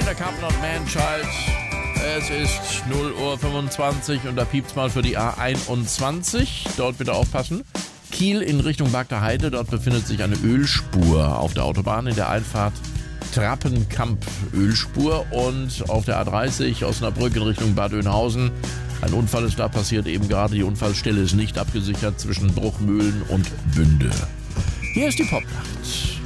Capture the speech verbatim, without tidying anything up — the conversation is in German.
der Carpenter und Manchild. Es ist null Uhr fünfundzwanzig und da piept's mal für die A einundzwanzig. Dort bitte aufpassen. Kiel in Richtung Bagder Heide. Dort befindet sich eine Ölspur auf der Autobahn in der Einfahrt Trappenkamp Ölspur. Und auf der A dreißig Osnabrück in Richtung Bad Oeynhausen. Ein Unfall ist da passiert, eben gerade. Die Unfallstelle ist nicht abgesichert zwischen Bruchmühlen und Bünde. Hier ist die Popnacht.